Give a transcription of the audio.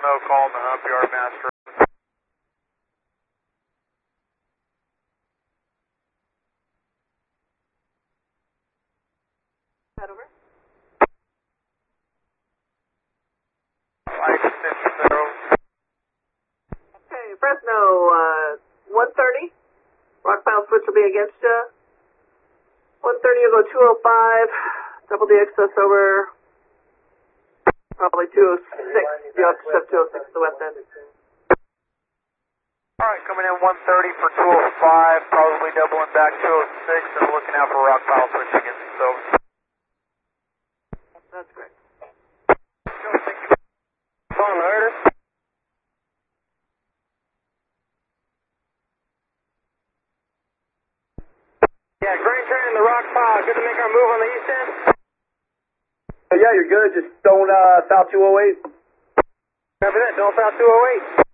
Fresno calling the hump yard master. Head over. Mike 50. Okay, Fresno, 130. Rock pile switch will be against you. 130, you'll go 205. Double the excess over. Probably 206. You have to shift 206 to the west end. Alright, coming in 130 for 205, probably doubling back 206 and looking out for rock pile switch against the over. That's great. Thank you. Phone heard. Yeah, Grand Train in the rock pile. Good to make our move on the east end. Yeah, you're good. Just don't south 208. Remember that, don't south 208.